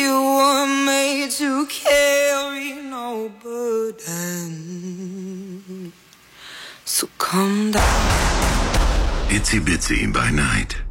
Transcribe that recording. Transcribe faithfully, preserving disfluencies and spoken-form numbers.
You were made to carry no burden. So come down. Itsy Bitsy by Night.